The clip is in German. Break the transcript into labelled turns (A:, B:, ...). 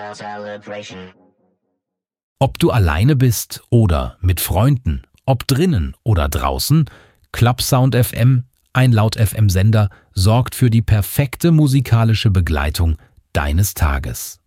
A: Ob du alleine bist oder mit Freunden, ob drinnen oder draußen, Clubsound FM, ein Laut-FM-Sender, sorgt für die perfekte musikalische Begleitung deines Tages.